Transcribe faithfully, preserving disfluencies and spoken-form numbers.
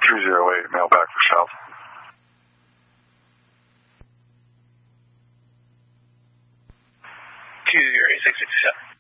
three zero eight, mail back for South. two zero eight six six seven.